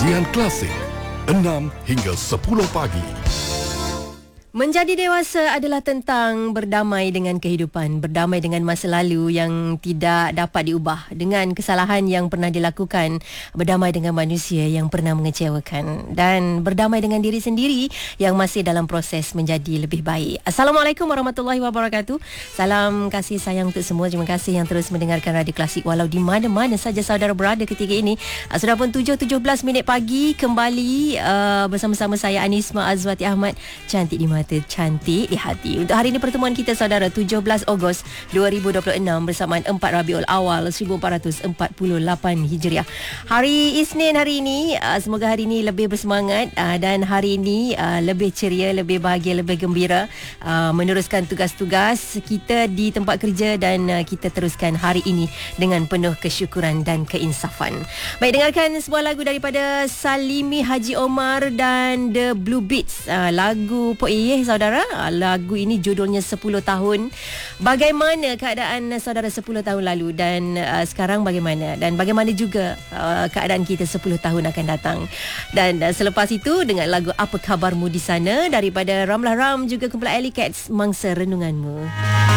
Sudian Klasik 6 hingga 10 pagi. Menjadi dewasa adalah tentang berdamai dengan kehidupan, berdamai dengan masa lalu yang tidak dapat diubah, dengan kesalahan yang pernah dilakukan, berdamai dengan manusia yang pernah mengecewakan, dan berdamai dengan diri sendiri yang masih dalam proses menjadi lebih baik. Assalamualaikum warahmatullahi wabarakatuh. Salam kasih sayang untuk semua. Terima kasih yang terus mendengarkan Radio Klasik walau di mana-mana saja saudara berada ketika ini. Sudah pun 7.17 minit pagi, kembali bersama-sama saya Anisma Azwati Ahmad. Cantik di mata, cantik di hati. Untuk hari ini pertemuan kita saudara 17 Ogos 2026 bersamaan 4 Rabiul Awal 1448 Hijriah. Hari Isnin hari ini, semoga hari ini lebih bersemangat dan hari ini lebih ceria, lebih bahagia, lebih gembira meneruskan tugas-tugas kita di tempat kerja dan kita teruskan hari ini dengan penuh kesyukuran dan keinsafan. Baik, dengarkan sebuah lagu daripada Salimi Haji Omar dan The Blue Beats. Lagu Po'iyeh saudara. Lagu ini judulnya 10 tahun. Bagaimana keadaan saudara 10 tahun lalu dan sekarang bagaimana? Dan bagaimana juga keadaan kita 10 tahun akan datang. Dan selepas itu dengan lagu Apa Khabarmu di Sana daripada Ramlah Ram juga kumpulan Alley Cats, Mangsa Renunganmu.